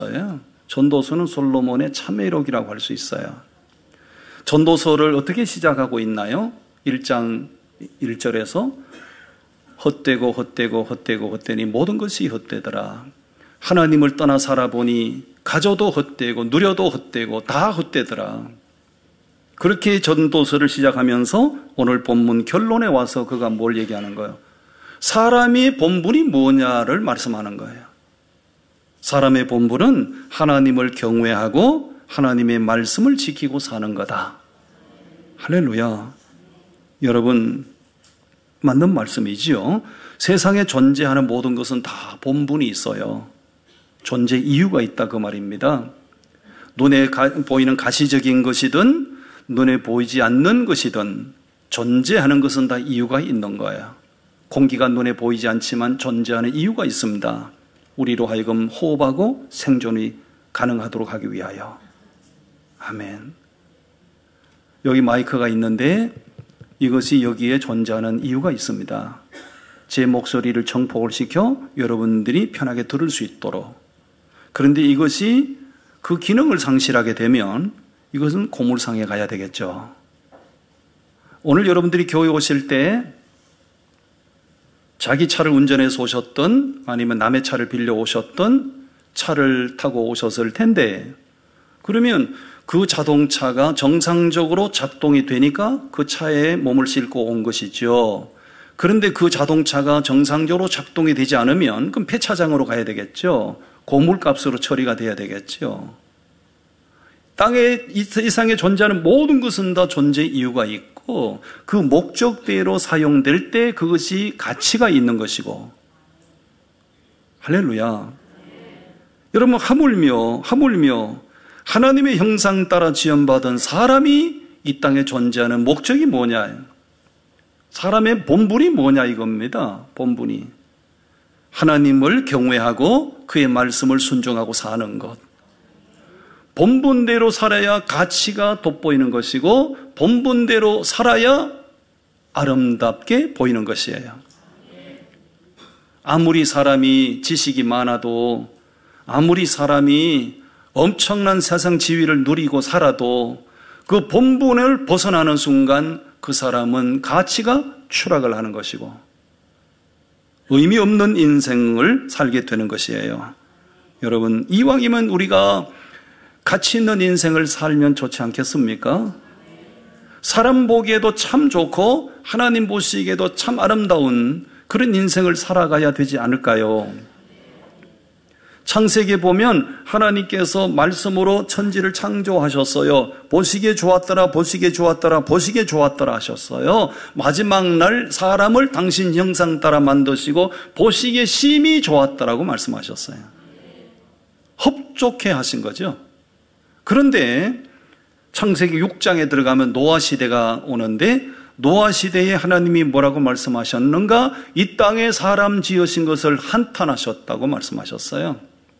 전도서는 솔로몬의 참회록이라고 할 수 있어요. 전도서를 어떻게 시작하고 있나요? 1장 1절에서 헛되고 헛되고 헛되고 헛되니 모든 것이 헛되더라. 하나님을 떠나 살아보니 가져도 헛되고 누려도 헛되고 다 헛되더라. 그렇게 전도서를 시작하면서 오늘 본문 결론에 와서 그가 뭘 얘기하는 거예요? 사람의 본분이 뭐냐를 말씀하는 거예요. 사람의 본분은 하나님을 경외하고 하나님의 말씀을 지키고 사는 거다. 할렐루야. 여러분, 맞는 말씀이지요. 세상에 존재하는 모든 것은 다 본분이 있어요. 존재 이유가 있다 그 말입니다. 눈에 보이는 가시적인 것이든 눈에 보이지 않는 것이든 존재하는 것은 다 이유가 있는 거예요. 공기가 눈에 보이지 않지만 존재하는 이유가 있습니다. 우리로 하여금 호흡하고 생존이 가능하도록 하기 위하여. 아멘. 여기 마이크가 있는데 이것이 여기에 존재하는 이유가 있습니다. 제 목소리를 정폭을 시켜 여러분들이 편하게 들을 수 있도록. 그런데 이것이 그 기능을 상실하게 되면 이것은 고물상에 가야 되겠죠. 오늘 여러분들이 교회 오실 때 자기 차를 운전해서 오셨던 아니면 남의 차를 빌려 오셨던 차를 타고 오셨을 텐데 그러면 그 자동차가 정상적으로 작동이 되니까 그 차에 몸을 싣고 온 것이죠. 그런데 그 자동차가 정상적으로 작동이 되지 않으면 그럼 폐차장으로 가야 되겠죠. 고물값으로 처리가 돼야 되겠죠. 땅에 이 세상에 존재하는 모든 것은 다 존재 이유가 있고 그 목적대로 사용될 때 그것이 가치가 있는 것이고. 할렐루야. 여러분, 하물며 하나님의 형상 따라 지음받은 사람이 이 땅에 존재하는 목적이 뭐냐? 사람의 본분이 뭐냐 이겁니다. 본분이 하나님을 경외하고 그의 말씀을 순종하고 사는 것. 본분대로 살아야 가치가 돋보이는 것이고 본분대로 살아야 아름답게 보이는 것이에요. 아무리 사람이 지식이 많아도 아무리 사람이 엄청난 세상 지위를 누리고 살아도 그 본분을 벗어나는 순간 그 사람은 가치가 추락을 하는 것이고 의미 없는 인생을 살게 되는 것이에요. 여러분, 이왕이면 우리가 가치 있는 인생을 살면 좋지 않겠습니까? 사람 보기에도 참 좋고 하나님 보시기에도 참 아름다운 그런 인생을 살아가야 되지 않을까요? 창세기에 보면 하나님께서 말씀으로 천지를 창조하셨어요. 보시기에 좋았더라, 보시기에 좋았더라, 보시기에 좋았더라 하셨어요. 마지막 날 사람을 당신 형상 따라 만드시고 보시기에 심히 좋았더라고 말씀하셨어요. 흡족해 하신 거죠. 그런데 창세기 6장에 들어가면 노아 시대가 오는데 노아 시대에 하나님이 뭐라고 말씀하셨는가? 이 땅에 사람 지으신 것을 한탄하셨다고 말씀하셨어요.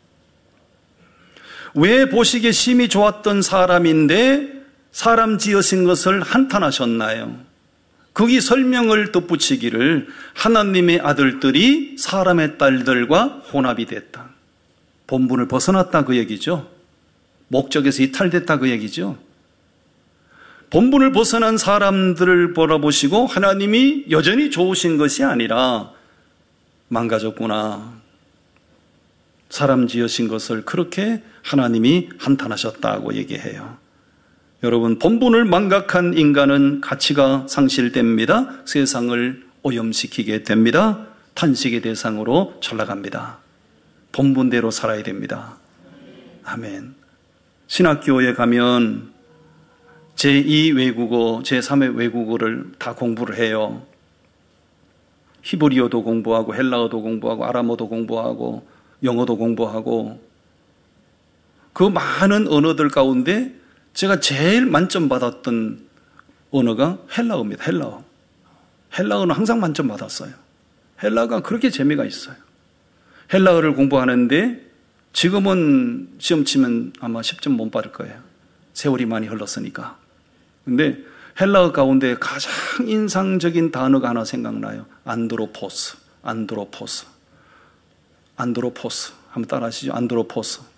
왜 보시기에 심히 좋았던 사람인데 사람 지으신 것을 한탄하셨나요? 거기 설명을 덧붙이기를 하나님의 아들들이 사람의 딸들과 혼합이 됐다. 본분을 벗어났다 그 얘기죠. 목적에서 이탈됐다 그 얘기죠. 본분을 벗어난 사람들을 바라보시고 하나님이 여전히 좋으신 것이 아니라 망가졌구나. 사람 지으신 것을 그렇게 하나님이 한탄하셨다고 얘기해요. 여러분, 본분을 망각한 인간은 가치가 상실됩니다. 세상을 오염시키게 됩니다. 탄식의 대상으로 전락합니다. 본분대로 살아야 됩니다. 아멘. 신학교에 가면 제2 외국어, 제3의 외국어를 다 공부를 해요. 히브리어도 공부하고 헬라어도 공부하고 아람어도 공부하고 영어도 공부하고 그 많은 언어들 가운데 제가 제일 만점 받았던 언어가 헬라어입니다. 헬라어. 헬라어는 항상 만점 받았어요. 헬라어가 그렇게 재미가 있어요. 헬라어를 공부하는데 지금은 시험 치면 아마 10점 못 받을 거예요. 세월이 많이 흘렀으니까. 근데 헬라어 가운데 가장 인상적인 단어가 하나 생각나요. 안드로포스. 한번 따라 하시죠. 안드로포스.